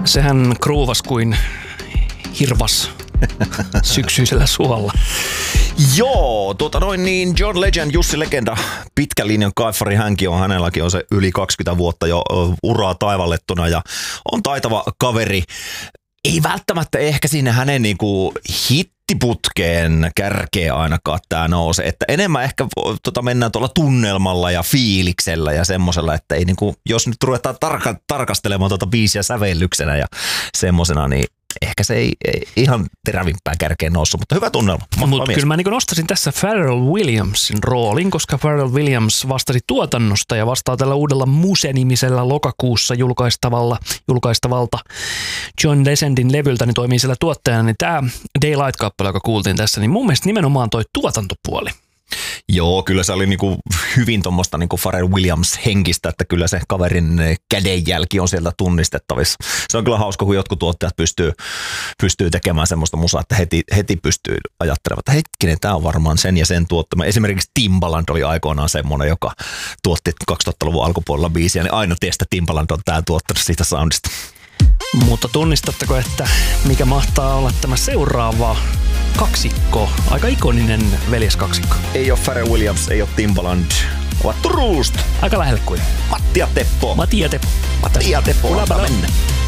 Sehän kruuvas kuin hirvas syksyisellä suolla. Joo, niin John Legend, Jussi Legenda, pitkän linjan kaifari hänkin on, hänelläkin on se yli 20 vuotta jo uraa taivallettuna ja on taitava kaveri. Ei välttämättä ehkä sinne hänen niinku hittiputkeen kärkeä ainakaan tää nouse, että enemmän ehkä mennään tuolla tunnelmalla ja fiiliksellä ja semmosella, että ei niinku, jos nyt ruvetaan tarkastelemaan biisiä sävellyksenä ja semmosena, niin ehkä se ei ihan terävimpään kärkeen noussut, mutta hyvä tunnelma. Mutta kyllä mä niin nostaisin tässä Pharrell Williamsin roolin, koska Pharrell Williams vastasi tuotannosta ja vastaa tällä uudella Muse-nimisellä lokakuussa julkaistavalta John Legendin levyltä, niin toimii siellä tuottajana. Niin tämä Daylight-kappale, joka kuultiin tässä, niin mun mielestä nimenomaan toi tuotantopuoli. Joo, kyllä se oli niinku hyvin tuommoista niinku Pharrell Williams henkistä, että kyllä se kaverin kädenjälki on sieltä tunnistettavissa. Se on kyllä hauska, kun jotkut tuottajat pystyy tekemään semmoista musaa, että heti pystyy ajattelemaan, että hetkinen, tämä on varmaan sen ja sen tuottama. Esimerkiksi Timbaland oli aikoinaan semmoinen, joka tuotti 2000-luvun alkupuolella biisiä, niin aina tiestä Timbaland on tämä tuottanut siitä soundista. Mutta tunnistatteko, että mikä mahtaa olla tämä seuraava kaksikko, aika ikoninen veljeskaksikko? Ei ole Pharrell Williams, ei ole Timbaland, ovat Turusta. Aika lähelle kuin. Matti ja Teppo. Matti ja Teppo. Antaa mennä.